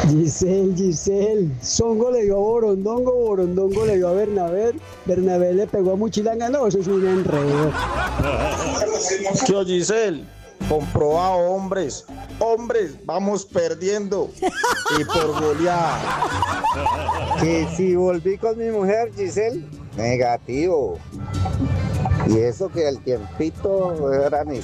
Giselle, Songo le dio a Borondongo, Borondongo le dio a Bernabé, Bernabé le pegó a Muchilanga, no, eso es un enredo. Tío Giselle, comprobado, hombres, vamos perdiendo y por golear. Que si volví con mi mujer, Giselle, negativo. Y eso que el tiempito era ni